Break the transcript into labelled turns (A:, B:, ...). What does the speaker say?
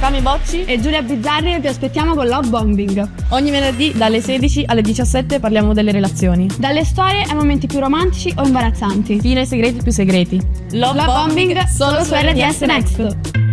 A: Cami Bocci
B: e Giulia Bizzarri e vi aspettiamo con Love Bombing.
A: ogni venerdì dalle 16 alle 17 parliamo delle relazioni.
B: Dalle storie ai momenti più romantici o imbarazzanti.
A: Fino ai segreti più segreti.
B: Love Bombing solo su RDS Next.